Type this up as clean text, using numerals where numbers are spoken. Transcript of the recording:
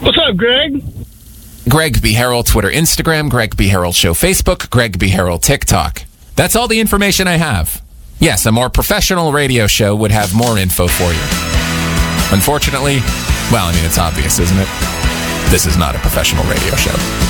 What's up, Greg? Greg B. Harrell, Twitter, Instagram, Greg B. Harrell Show, Facebook, Greg B. Harrell, TikTok. That's all the information I have. Yes, a more professional radio show would have more info for you. Unfortunately, well, I mean, it's obvious, isn't it? This is not a professional radio show.